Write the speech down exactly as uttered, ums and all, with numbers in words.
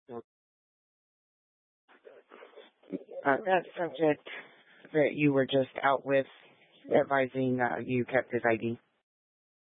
Uh, that subject that you were just out with advising uh, you kept his I D.